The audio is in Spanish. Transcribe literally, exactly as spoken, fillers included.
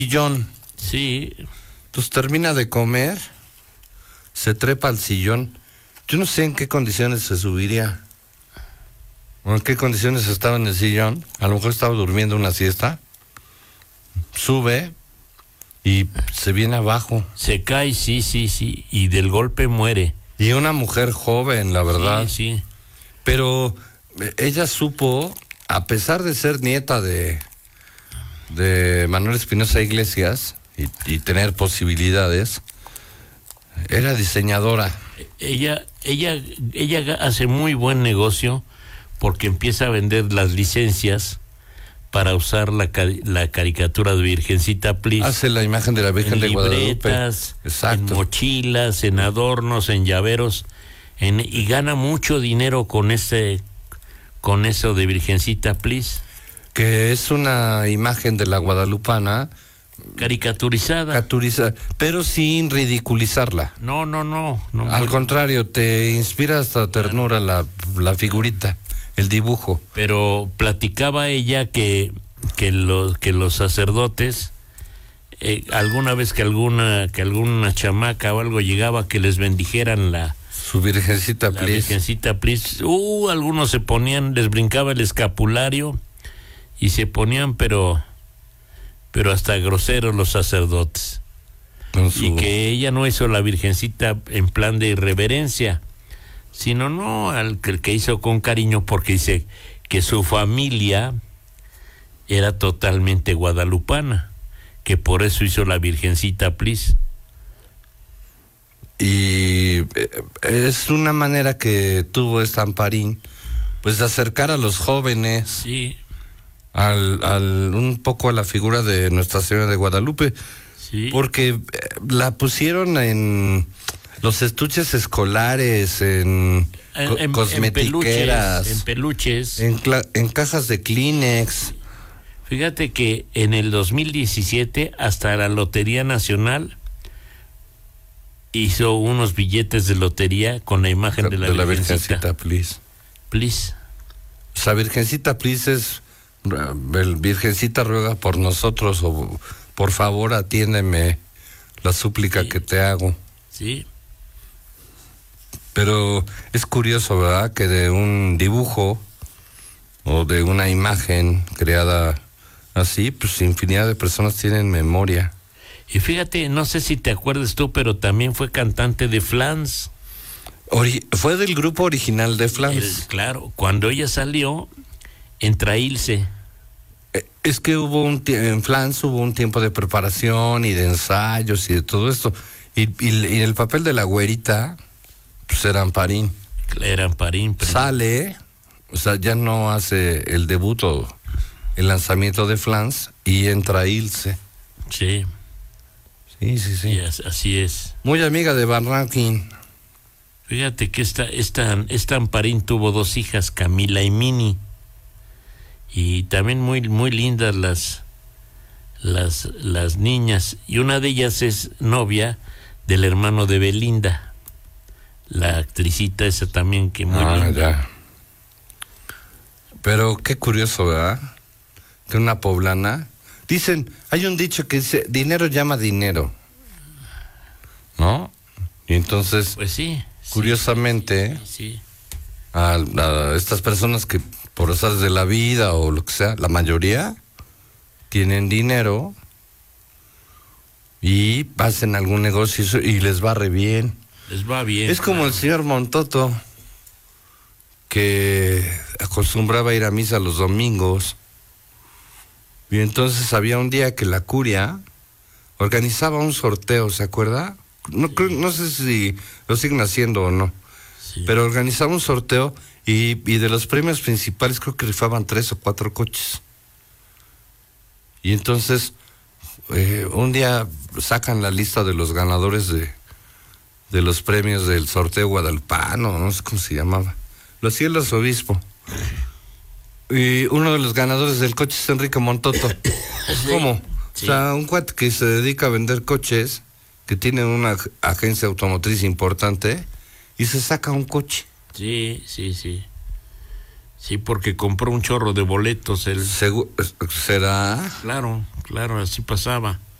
Sillón. Sí. Entonces termina de comer, se trepa al sillón. Yo no sé en qué condiciones se subiría. ¿O en qué condiciones estaba en el sillón? A lo mejor estaba durmiendo una siesta. Sube y se viene abajo. Se cae, sí, sí, sí. Y del golpe muere. Y una mujer joven, la verdad. Sí, sí. Pero ella supo, a pesar de ser nieta de, de Manuel Espinosa Iglesias y, y tener posibilidades, era diseñadora. Ella, ella, ella hace muy buen negocio porque empieza a vender las licencias para usar la, la caricatura de Virgencita Plis. Hace la imagen de la Virgen de Guadalupe. En libretas, exacto, en mochilas, en adornos, en llaveros, en, y gana mucho dinero con ese, con eso de Virgencita Plis. Que es una imagen de la guadalupana caricaturizada. Caricaturiza, pero sin ridiculizarla. No, no, no. no Al no. contrario, te inspira hasta ternura la, la figurita, el dibujo. Pero platicaba ella que, que, los, que los sacerdotes, eh, alguna vez que alguna, que alguna chamaca o algo llegaba que les bendijeran la... Su Virgencita la Plis. Virgencita Plis. Uh, algunos se ponían, les brincaba el escapulario y se ponían, pero... pero hasta groseros los sacerdotes. Su... Y que ella no hizo la Virgencita en plan de irreverencia, sino no al que, el que hizo con cariño, porque dice que su familia era totalmente guadalupana, que por eso hizo la Virgencita Plis. Y es una manera que tuvo Estamparín, pues de acercar a los jóvenes. Sí. Al, al un poco a la figura de Nuestra Señora de Guadalupe, sí, porque la pusieron en los estuches escolares, en, en, en cosmetiqueras, en peluches, en, peluches. en, en cajas de Kleenex. Fíjate que en el dos mil diecisiete hasta la Lotería Nacional hizo unos billetes de lotería con la imagen de la, de la Virgencita, Virgencita Plis. Plis. O sea, Virgencita Plis es... El Virgencita ruega por nosotros, o por favor atiéndeme la súplica, sí, que te hago. Sí. Pero es curioso, ¿verdad? Que de un dibujo o de una imagen creada así, pues infinidad de personas tienen memoria. Y fíjate, no sé si te acuerdas tú, pero también fue cantante de Flans. Ori- fue del grupo original de Flans. El, claro, cuando ella salió en Trailse. Es que hubo un tie- en Flans hubo un tiempo de preparación y de ensayos y de todo esto. Y, y, y el papel de la güerita, pues era Amparín. Era Amparín. Pero... Sale, o sea, ya no hace el debut o el lanzamiento de Flans y entra Ilse. Sí. Sí, sí, sí. Y así es. Muy amiga de Van Rankin. Fíjate que esta, esta, esta Amparín tuvo dos hijas, Camila y Mini. Y también muy muy lindas las las las niñas, y una de ellas es novia del hermano de Belinda, la actricita esa también, que muy ah, linda. Ya. Pero qué curioso, ¿verdad? Que una poblana, dicen, hay un dicho que dice, dinero llama dinero, ¿no? Y entonces, pues sí, curiosamente, sí, sí. A, a estas personas que por azares de la vida o lo que sea, la mayoría tienen dinero y hacen algún negocio y les va re bien. Les va bien. Es como claro. el señor Montoto, que acostumbraba a ir a misa los domingos, y entonces había un día que la curia organizaba un sorteo, ¿se acuerda? No, sí. no sé si lo siguen haciendo o no. Sí. Pero organizaba un sorteo y, y de los premios principales creo que rifaban tres o cuatro coches. Y entonces eh, un día sacan la lista de los ganadores de, de los premios del sorteo guadalupano, no sé cómo se llamaba. Lo hacía el arzobispo. Y uno de los ganadores del coche es Enrique Montoto. Sí. ¿Cómo? Sí. O sea, un cuate que se dedica a vender coches, que tiene una agencia automotriz importante, y se saca un coche. Sí, sí, sí. Sí, porque compró un chorro de boletos. El... Segu- ¿Será? Claro, claro, así pasaba.